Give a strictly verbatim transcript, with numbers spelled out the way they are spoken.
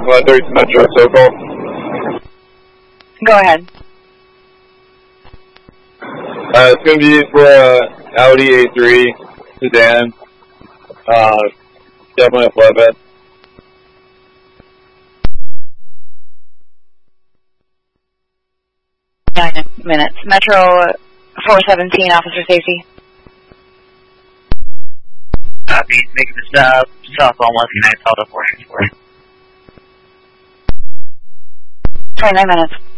one thirty Metro Circle. Go ahead. Uh, it's going to be for a Audi A three sedan. Uh, definitely a flatbed. Nine minutes. Metro four seventeen, Officer Safety. Copy. Making the stop. Southbound one three nine, Delta four six four. twenty-nine minutes.